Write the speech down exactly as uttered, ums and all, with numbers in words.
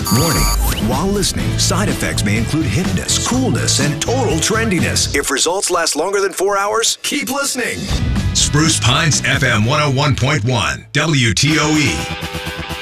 Warning. While listening, side effects may include hipness, coolness, and total trendiness. If results last longer than four hours, keep listening. Spruce Pines F M one oh one point one, W T O E.